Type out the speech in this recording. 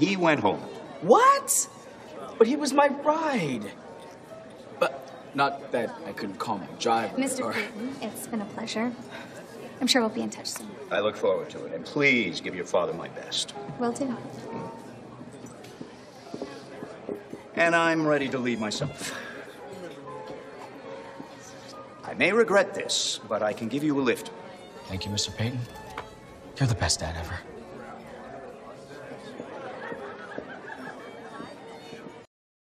he went home. What? But he was my ride. But not that I couldn't call him a driver. Mr. Peyton, it's been a pleasure. I'm sure we'll be in touch soon. I look forward to it. And please give your father my best. Will do. And I'm ready to leave myself. I may regret this, but I can give you a lift. Thank you, Mr. Peyton. You're the best dad ever.